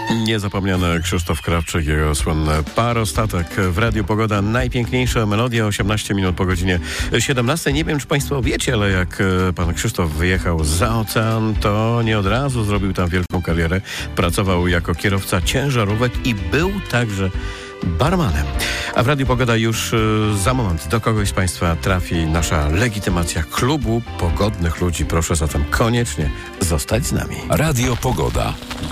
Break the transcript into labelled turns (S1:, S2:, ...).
S1: Niezapomniany Krzysztof Krawczyk, jego słynny Parostatek w Radiu Pogoda. Najpiękniejsza melodia, 18 minut po godzinie 17. Nie wiem, czy Państwo wiecie, ale jak pan Krzysztof wyjechał za ocean, to nie od razu zrobił tam wielką karierę. Pracował jako kierowca ciężarówek i był także barmanem. A w Radiu Pogoda już za moment do kogoś z Państwa trafi nasza legitymacja klubu pogodnych ludzi. Proszę zatem koniecznie zostać z nami.
S2: Radio Pogoda.